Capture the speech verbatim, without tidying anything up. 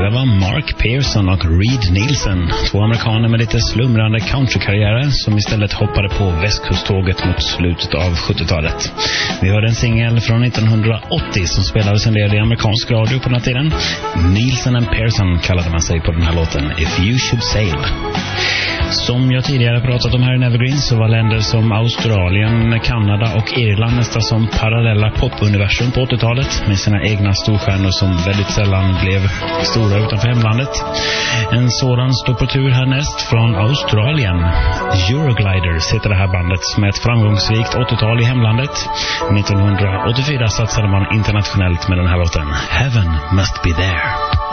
där var Mark Pearson och Reed Nielsen, två amerikaner med lite slumrande countrykarriärer som istället hoppade på västkusttåget mot slutet av sjuttiotalet. Vi hörde en singel från nittonhundraåttio som spelades en del i amerikansk radio på den här tiden. Nielsen and Pearson kallade man sig på den här låten, If You Should Sail. Som jag tidigare pratat om här i Evergreen så var länder som Australien, Kanada och Irland nästan som parallella popuniversum på åttiotalet med sina egna storstjärnor som väldigt sällan blev stora utanför hemlandet. En sådan står på tur härnäst från Australien. Eurogliders heter det här bandet som är ett framgångsrikt åttiotal i hemlandet. nittonhundraåttiofyra satsade man internationellt med den här låten Heaven Must Be There.